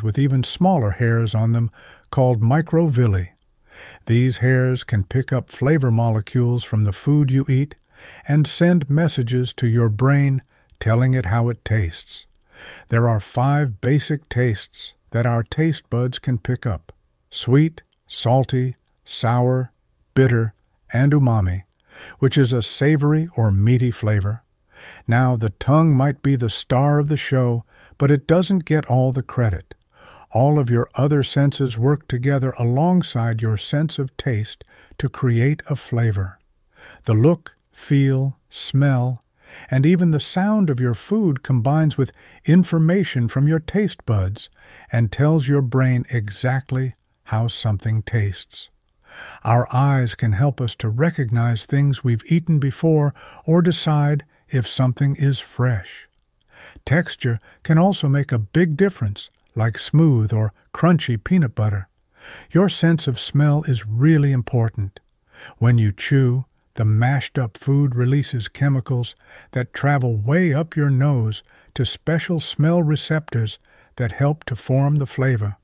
with even smaller hairs on them called microvilli. These hairs can pick up flavor molecules from the food you eat and send messages to your brain telling it how it tastes. There are 5 basic tastes that our taste buds can pick up: sweet, salty, sour, bitter, and umami, which is a savory or meaty flavor. Now, the tongue might be the star of the show, but it doesn't get all the credit. All of your other senses work together alongside your sense of taste to create a flavor. The look, feel, smell, and even the sound of your food combines with information from your taste buds and tells your brain exactly how something tastes. Our eyes can help us to recognize things we've eaten before or decide if something is fresh. Texture can also make a big difference, like smooth or crunchy peanut butter. Your sense of smell is really important. When you chew, the mashed up food releases chemicals that travel way up your nose to special smell receptors that help to form the flavor.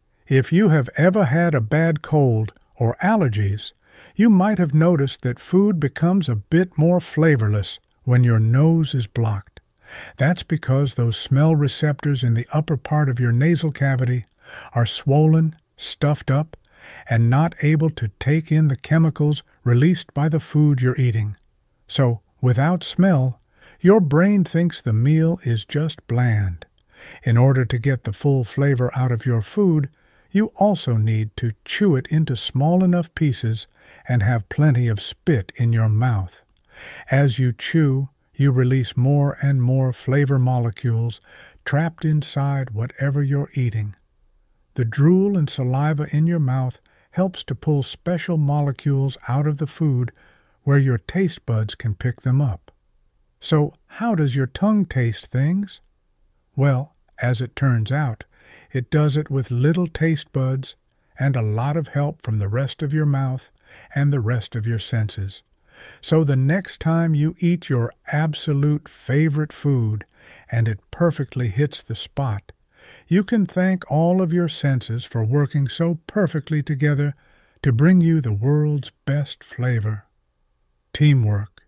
If you have ever had a bad cold or allergies, you might have noticed that food becomes a bit more flavorless when your nose is blocked. That's because those smell receptors in the upper part of your nasal cavity are swollen, stuffed up, and not able to take in the chemicals released by the food you're eating. So, without smell, your brain thinks the meal is just bland. In order to get the full flavor out of your food, you also need to chew it into small enough pieces and have plenty of spit in your mouth. As you chew, you release more and more flavor molecules trapped inside whatever you're eating. The drool and saliva in your mouth helps to pull special molecules out of the food where your taste buds can pick them up. So, how does your tongue taste things? Well, as it turns out, it does it with little taste buds and a lot of help from the rest of your mouth and the rest of your senses. So the next time you eat your absolute favorite food and it perfectly hits the spot, you can thank all of your senses for working so perfectly together to bring you the world's best flavor. Teamwork.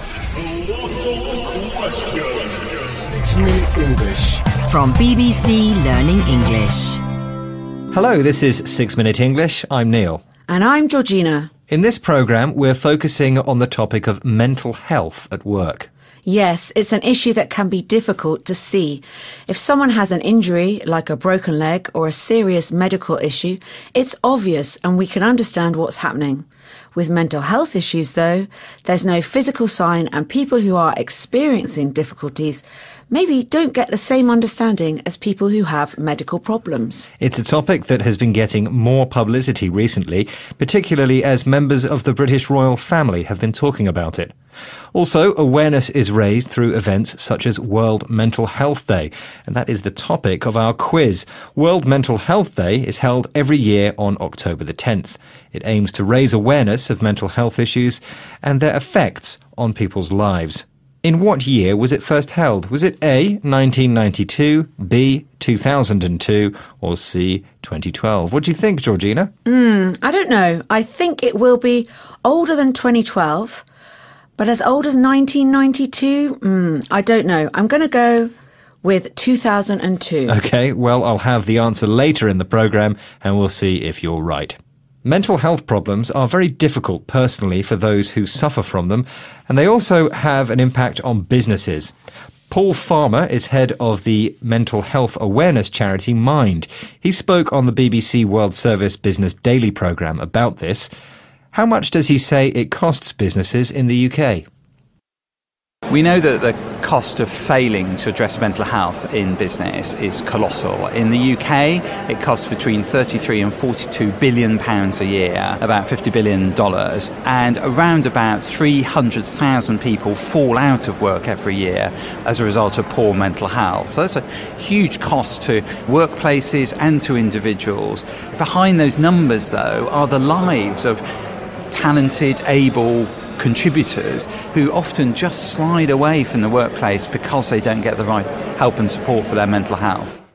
Colossal question. 6 Minute English. From BBC Learning English. Hello, this is 6 Minute English. I'm Neil. And I'm Georgina. In this programme, we're focusing on the topic of mental health at work. Yes, it's an issue that can be difficult to see. If someone has an injury, like a broken leg or a serious medical issue, it's obvious and we can understand what's happening. With mental health issues, though, there's no physical sign and people who are experiencing difficulties maybe don't get the same understanding as people who have medical problems. It's a topic that has been getting more publicity recently, particularly as members of the British royal family have been talking about it. Also, awareness is raised through events such as World Mental Health Day, and that is the topic of our quiz. World Mental Health Day is held every year on October the 10th. It aims to raise awareness of mental health issues and their effects on people's lives. In what year was it first held? Was it A, 1992, B, 2002, or C, 2012? What do you think, Georgina? I don't know. I think it will be older than 2012, but as old as 1992? I don't know. I'm going to go with 2002. OK, well, I'll have the answer later in the programme and we'll see if you're right. Mental health problems are very difficult personally for those who suffer from them, and they also have an impact on businesses. Paul Farmer is head of the mental health awareness charity Mind. He spoke on the BBC World Service Business Daily programme about this. How much does he say it costs businesses in the UK? We know that the cost of failing to address mental health in business is colossal. In the UK, it costs between 33 and 42 billion pounds a year, about $50 billion, and around about 300,000 people fall out of work every year as a result of poor mental health. So that's a huge cost to workplaces and to individuals. Behind those numbers, though, are the lives of talented, able contributors who often just slide away from the workplace because they don't get the right help and support for their mental health.